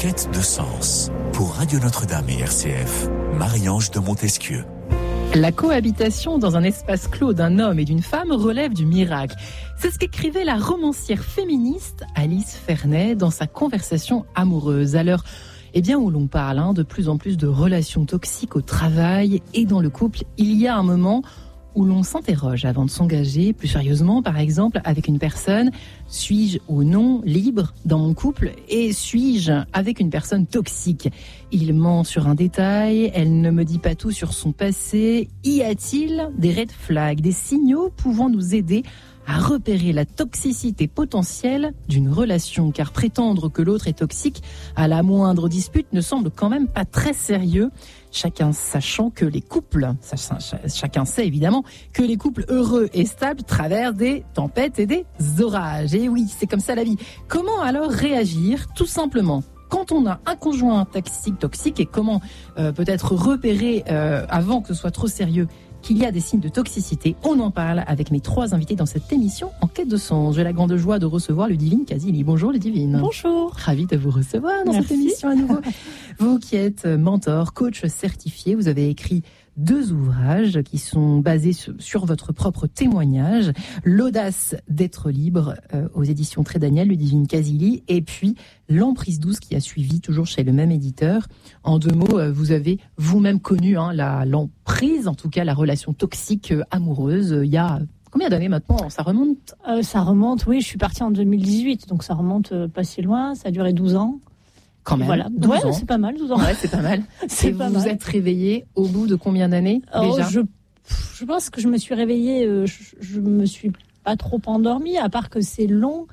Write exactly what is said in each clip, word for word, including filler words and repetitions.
quête de sens. Pour Radio Notre-Dame et R C F, Marie-Ange de Montesquieu. La cohabitation dans un espace clos d'un homme et d'une femme relève du miracle. C'est ce qu'écrivait la romancière féministe Alice Ferney dans sa Conversation amoureuse. À l'heure eh bien, où l'on parle hein, de plus en plus de relations toxiques au travail et dans le couple, il y a un moment où l'on s'interroge avant de s'engager plus sérieusement, par exemple, avec une personne. Suis-je ou non libre dans mon couple et suis-je avec une personne toxique ? Il ment sur un détail, elle ne me dit pas tout sur son passé. Y a-t-il des red flags, des signaux pouvant nous aider à repérer la toxicité potentielle d'une relation, car prétendre que l'autre est toxique à la moindre dispute ne semble quand même pas très sérieux, chacun sachant que les couples, chacun sait évidemment que les couples heureux et stables traversent des tempêtes et des orages. Et oui, c'est comme ça la vie. Comment alors réagir ? Tout simplement, quand on a un conjoint toxique, toxique et comment euh, peut-être repérer euh, avant que ce soit trop sérieux qu'il y a des signes de toxicité. On en parle avec mes trois invités dans cette émission En quête de sens. J'ai la grande joie de recevoir Ludivine Casili. Bonjour Ludivine. Bonjour. Ravie de vous recevoir dans Merci. cette émission à nouveau. Vous qui êtes mentor, coach certifié, vous avez écrit deux ouvrages qui sont basés sur votre propre témoignage. L'audace d'être libre euh, aux éditions Très Daniel, Ludivine Casili, et puis L'emprise douce qui a suivi, toujours chez le même éditeur. En deux mots, euh, vous avez vous-même connu hein, la, l'emprise, en tout cas la relation toxique euh, amoureuse, euh, il y a combien d'années maintenant ? Ça remonte euh, Ça remonte, oui, je suis partie en deux mille dix-huit, donc ça remonte euh, pas si loin, ça a duré douze ans. Quand même. Voilà. douze ouais, ans. c'est pas mal, douze ans. Ouais, c'est pas mal. c'est Et pas vous mal. vous êtes réveillé au bout de combien d'années oh, déjà ? je, je pense que je me suis réveillée, euh, je, je me suis pas trop endormie, à part que c'est long.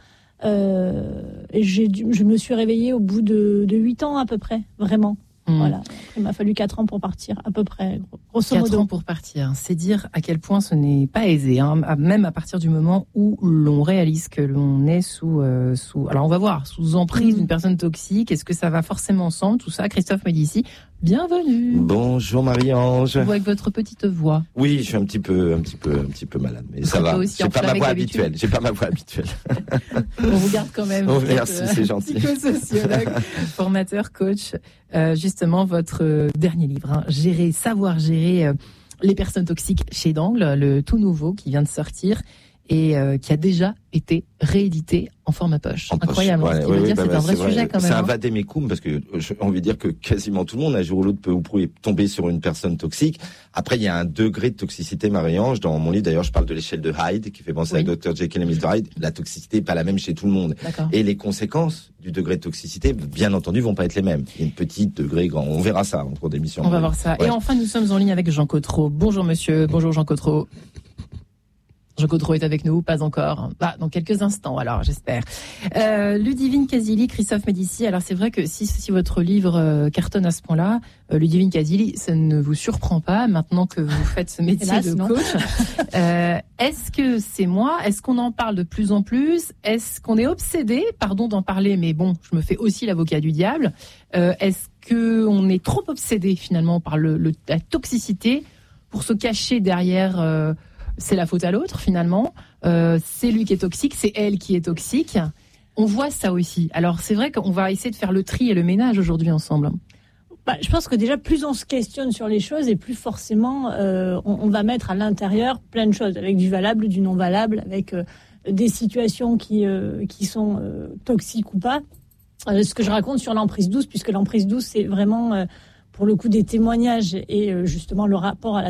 Euh, et j'ai dû, je me suis réveillée au bout de, de huit ans à peu près, vraiment. Mmh. Voilà. Après, il m'a fallu quatre ans pour partir, à peu près, grosso modo. quatre ans pour partir, c'est dire à quel point ce n'est pas aisé, hein, même à partir du moment où l'on réalise que l'on est sous, euh, sous, alors on va voir, sous emprise mmh. d'une personne toxique. Est-ce que ça va forcément ensemble, tout ça ? Christophe Médici, bienvenue. Bonjour Marie-Ange. Vous avec votre petite voix. Oui, je suis un petit peu, un petit peu, un petit peu malade, mais ça va. J'ai pas ma voix habituelle. J'ai pas ma voix habituelle. On vous garde quand même. Oh, merci, euh, c'est gentil. Psychosociologue, formateur, coach. Euh, justement, votre euh, dernier livre, hein, Gérer, savoir gérer euh, les personnes toxiques chez Dangle, le tout nouveau qui vient de sortir et euh, qui a déjà été réédité en format poche. En Incroyable. Poche, ouais, ce qui ouais, veut ouais, dire, bah, c'est bah, un vrai c'est sujet vrai. quand même. C'est un hein. vadémécum parce que j'ai envie de dire que quasiment tout le monde, un jour ou l'autre, peu ou prou est tombé sur une personne toxique. Après, il y a un degré de toxicité, Marie-Ange. Dans mon livre, d'ailleurs, je parle de l'échelle de Hyde, qui fait penser oui. à docteur Jekyll et mister Hyde. La toxicité n'est pas la même chez tout le monde. D'accord. Et les conséquences du degré de toxicité, bien entendu, vont pas être les mêmes. Il y a une petite degré grand. On verra ça en cours d'émission. On va voir ça. Ouais. Et enfin, nous sommes en ligne avec Jean Cotreau. Bonjour monsieur. Bonjour Jean Cotreau. Jean Cotreau est avec nous, pas encore. Ah, dans quelques instants, alors j'espère. Euh, Ludivine Casili, Christophe Médici. Alors c'est vrai que si, si votre livre euh, cartonne à ce point-là, euh, Ludivine Casili, ça ne vous surprend pas maintenant que vous faites ce métier Hélas, de non. coach. Euh, est-ce que c'est moi ? Est-ce qu'on en parle de plus en plus ? Est-ce qu'on est obsédé ? Pardon d'en parler, mais bon, je me fais aussi l'avocat du diable. Euh, est-ce qu'on est trop obsédé finalement par le, le, la toxicité pour se cacher derrière... Euh, c'est la faute à l'autre finalement, euh, c'est lui qui est toxique, c'est elle qui est toxique. On voit ça aussi. Alors c'est vrai qu'on va essayer de faire le tri et le ménage aujourd'hui ensemble. Bah, je pense que déjà plus on se questionne sur les choses et plus forcément euh, on, on va mettre à l'intérieur plein de choses, avec du valable, du non valable, avec euh, des situations qui, euh, qui sont euh, toxiques ou pas. Euh, ce que je raconte sur l'emprise douce, puisque l'emprise douce c'est vraiment euh, pour le coup des témoignages et euh, justement le rapport à la